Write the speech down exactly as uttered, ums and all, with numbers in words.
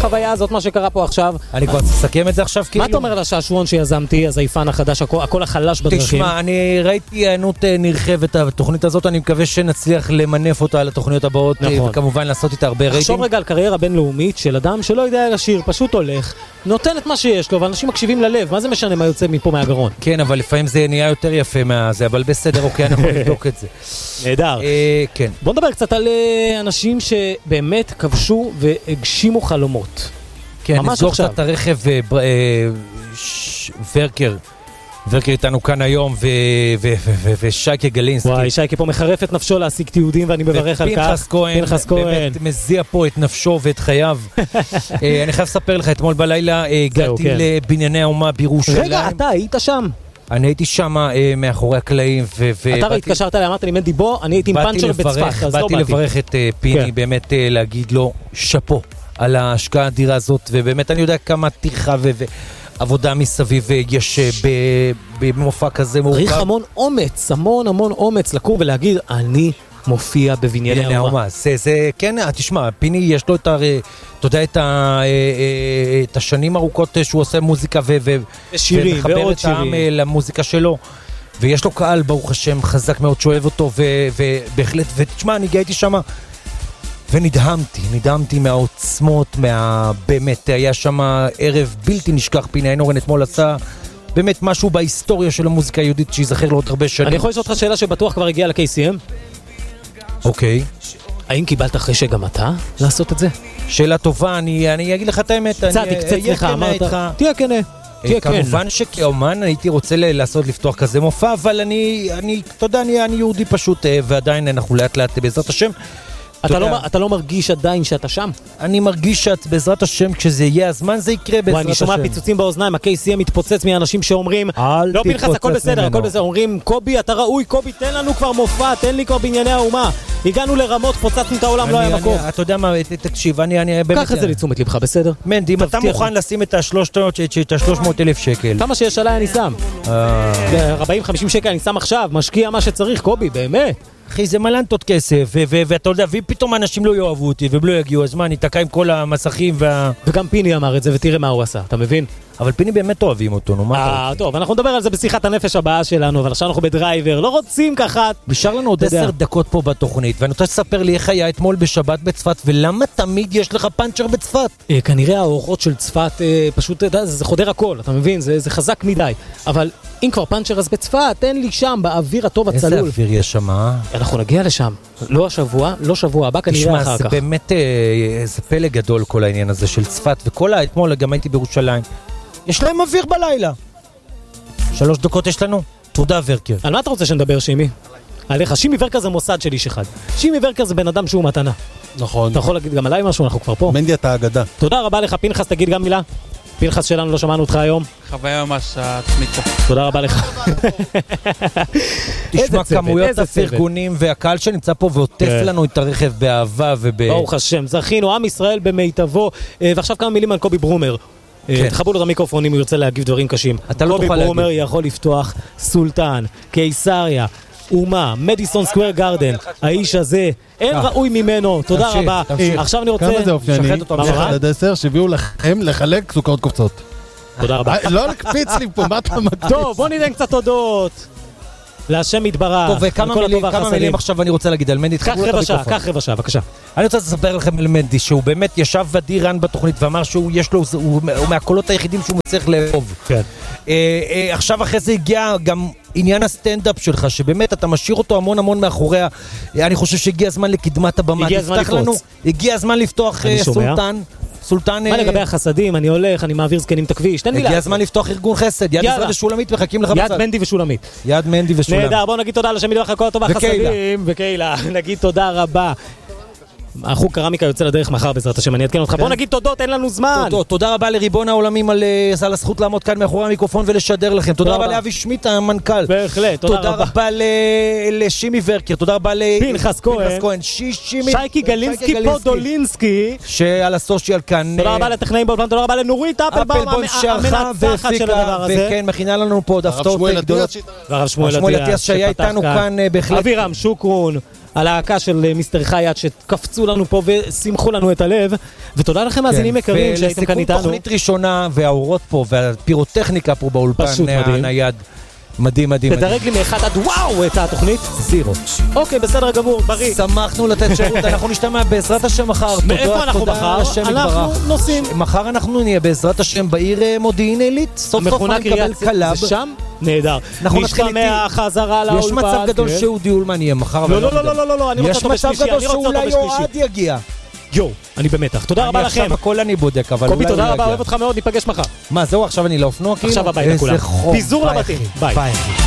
החוויה הזאת, מה שקרה פה עכשיו. אני כבר אסכם את זה עכשיו כאילו. מה אתה אומר לשעשועון שיזמתי, הזייפן החדש, הכל החלש בדרכים? תשמע, אני ראיתי הענות נרחבת בתוכנית הזאת, אני מקווה שנצליח למנף אותה על התוכניות הבאות, וכמובן לעשות איתה הרבה רייטינג. תחשוב רגע על קריירה בינלאומית של אדם שלא יודע לשיר, פשוט הולך, נותן את מה שיש לו, ואנשים מקשיבים ללב, מה זה משנה מה יוצא מפה מהגרון? כן, אבל לפעמים זה נהיה יותר יפה מהזה, אבל בסדר, אוקיי, אנחנו נבדוק את זה. נהדר. כן. בוא נדבר קצת על אנשים שבאמת כבשו והגשימו חלומות. כן, נסגור קצת הרכב ורקר. ורקר איתנו כאן היום, ושייקה גלינסקי. וואי, שייקה פה מחרף את נפשו להשיג תיעודים, ואני מברך על כך. פנחס כהן, באמת מזיע פה את נפשו ואת חייו. אני חייב לספר לך, אתמול בלילה הגעתי לבנייני האומה בירושלים. רגע, אתה היית שם? אני הייתי שם מאחורי הקלעים. אתה התקשרת אליי, אמרת לי, מנדי בוא, אני הייתי עם פאנצ'ר בצפת, אז לא באתי. באתי לברך את פיני, באמת להגיד לו שפו על ההשקעה האדירה הזאת, ובאמת אני יודע כמה תירחה ועבודה מסביב יש במופע כזה מורכב. צריך המון אומץ, המון המון אומץ לקום ולהגיד, אני מופיע בבנייני האומה. זה, זה, כן, תשמע, פיני יש לו את ה... אתה יודע, את, ה, את השנים ארוכות שהוא עושה מוזיקה ו, ו, שירים, ומחבר את העם למוזיקה שלו, ויש לו קהל, ברוך השם, חזק מאוד שאוהב אותו, ו, ובהחלט, ותשמע, אני גאיתי שם, ונדהמתי, נדהמתי מהעוצמות, מה... באמת, היה שם ערב בלתי נשכח, פיני איינורן אתמול עשה באמת משהו בהיסטוריה של המוזיקה היהודית שיזכר לו עוד הרבה שנים. אני יכול לשאול אותך שאלה שבטוח כבר הגיעה ל-K C M? אוקיי. האם קיבלת אחרי שגם אתה לעשות את זה? שאלה טובה, אני, אני אגיד לך את האמת. צדיק, קצת לך, אמרת. תהיה כנה. כמובן שכאומן הייתי רוצה לעשות, לפתוח כזה מופע, אבל אני, אני, אתה יודע, אני, אני יהודי פשוט, ועדיין אנחנו לאט לאט בעזרת השם. אתה לא, אתה לא מרגיש עדיין שאתה שם? אני מרגיש שאת בעזרת השם, כשזה יהיה הזמן זה יקרה בעזרת השם. אני שומע פיצוצים באוזניים, ה-K C M מתפוצץ מאנשים שאומרים, לא פנחס, הכל בסדר, הכל בסדר, אומרים, קובי, אתה ראוי, קובי, תן לנו כבר מופע, תן לי כבר בענייני האומה. הגענו לרמות, פוצצנו את העולם, לא היה מקום. אתה יודע מה, תקשיב, אני, אני באמת... קח את זה לתשומת לבך, בסדר? מנדי, אם אתה מוכן לשים את ה-שלוש מאות אלף שקל. כמה שיש עליי אני שם. ארבעים חמישים שקל אני שם עכשיו, משקיע מה שצריך, קובי, באמת. אחי, זה מלנטות כסף, ואתה יודע, ואם פתאום אנשים לא יאהבו אותי ולא יגיעו, אז מה, נתקע עם כל המסכים וה... וגם פיני אמר את זה, ותראה מה הוא עשה, אתה מבין? אבל פיני באמת אוהבים אותו, נו, מה אתה רוצה? טוב, אנחנו נדבר על זה בשיחת הנפש הבאה שלנו, אבל עכשיו אנחנו בדרייבר, לא רוצים ככה. נשאר לנו עוד עשר דקות פה בתוכנית, ואני רוצה לספר לי איך היה אתמול בשבת בצפת, ולמה תמיד יש לך פאנצ'ר בצפת? כנראה האורחות של צפת, פשוט, זה חודר הכל, אתה מבין? זה חזק מדי. אבל אם כבר פאנצ'ר, אז בצפת, תן לי שם, באוויר הטוב הצלול. איזה אוויר יש שם, אה? אנחנו נגיע לשם. לא השבוע, לא שבוע הבא, כנראה אחר כך. תשמע, זה באמת, זה פלא גדול כל העניין הזה של צפת, וכל האתמול גם הייתי בירושלים. יש להם אוויר בלילה. שלוש דקות יש לנו. תודה ורקר. על מה אתה רוצה שנדבר, שימי? עליך, שימי ורקר זה מוסד של איש אחד. שימי ורקר זה בן אדם שהוא מתנה. נכון. אתה יכול להגיד גם עליי משהו, אנחנו כבר פה. מנדי, אתה אגדה. תודה רבה לך, פנחס, תגיד גם מילה. פנחס שלנו, לא שמענו אותך היום. חוויה ממש עצמית. תודה רבה לך. תשמע, כמויות הפרגונים והקהל שנמצא פה ועוטף לנו את הרכב באהבה וב... ברוך השם, זכינו, עם ישראל במיטבו. ועכשיו כמה מילים על קובי ברומר. תחברו לו את המיקרופון אם הוא ירצה להגיב דברים קשים. קובי ברומר יכול לפתוח סולטן, קיסריה, אומה, מדיסון סקוואר גארדן, האיש הזה, אין ראוי ממנו, תודה רבה. עכשיו אני רוצה... כמה זה אופייני, אחד עד עשר, שהביאו לכם לחלק סוכרות קופצות. תודה רבה. לא לקפיץ לי פה, מה אתה מקפיץ? טוב, בוא ניתן קצת תודות. להשם יתברך. טוב, וכמה מילים עכשיו אני רוצה להגיד על מנדי. קח רבע שעה, קח רבע שעה, בבקשה. אני רוצה לספר לכם על מנדי, שהוא באמת ישב ודירן בתוכנית ואמר שהוא יש לו, הוא מהקולות היחידים שהוא מצליח לאהוב. כן. עכשיו אחרי זה הגיע גם עניין הסטנדאפ שלך, שבאמת אתה משאיר אותו המון המון מאחוריה. אני חושב שהגיע הזמן לקדמת הבמה. הגיע הזמן לקרוץ. הגיע הזמן לפתוח סולטן. סולטן... מה לגבי החסדים? אני הולך, אני מעביר זקנים את הכביש, תן מילה. הגיע הזמן לפתוח ארגון חסד, יד עזרא ושולמית מחכים לך בצד. יד מנדי ושולמית. יד מנדי ושולמית. נהדר, בואו נגיד תודה לשם ידברך הכל טוב החסדים. וקהילה. נגיד תודה רבה. החוג קרמיקה יוצא לדרך מחר בעזרת השם, אני אתקן אותך. בוא נגיד תודות, אין לנו זמן. תודה רבה לריבון העולמים על הזכות לעמוד כאן מאחורי המיקרופון ולשדר לכם. תודה רבה לאבי שמיט המנכ"ל. בהחלט, תודה רבה. תודה רבה לשימי ורקר, תודה רבה לפנחס כהן. שייקי גלינסקי פודולינסקי שעל הסושיאל כאן. תודה רבה לטכנאים באולפן, תודה רבה לנורית אפלבאום המנצחת של הדבר הזה. וכן, מכינה לנו פה עוד הפתעות גדולות. והרב שמואל אטיאס שהיה איתנו כאן בהחלט. אבירם שוקרון הלהקה של מיסטר חייט שקפצו לנו פה ושמחו לנו את הלב, ותודה לכם מאזינים יקרים שהייתם כאן איתנו. ולסיכום תוכנית ראשונה והאורות פה והפירוטכניקה פה באולפן הנייד. מדהים, מדהים. תדרג לי מאחד עד וואו את התוכנית. זירו. אוקיי, בסדר גמור, בריא. שמחנו לתת שירות, אנחנו נשתמע בעזרת השם מחר. מאיפה אנחנו מחר? אנחנו נוסעים. מחר אנחנו נהיה בעזרת השם בעיר מודיעין עילית. סוף סוף נקבל קלאב. זה שם? נהדר. נשתמע חזרה לאולפן. יש מצב גדול שאודי אולמן יהיה מחר. לא, לא, לא, לא, לא, לא, אני רוצה אותו בשלישי. יש מצב גדול שאולי יועד יגיע. יו, אני במתח. תודה רבה לכם. אני עכשיו הכל אני בודק, אבל קובי, תודה רבה, אוהב אותך מאוד, ניפגש מחר. מה, זהו, עכשיו אני לא אופנוע? עכשיו הביתה כולם. פיזור לבתים. ביי.